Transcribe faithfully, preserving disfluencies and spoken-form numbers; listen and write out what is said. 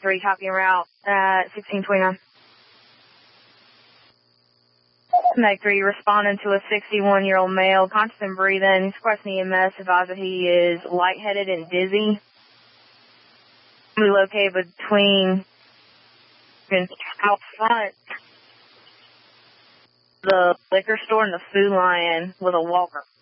three, copy en route at sixteen twenty-nine. Meg three, responding to a sixty-one-year-old male, conscious and breathing. He's requesting E M S, advised that he is lightheaded and dizzy. We located between out front the liquor store and the Food Lion with a walker.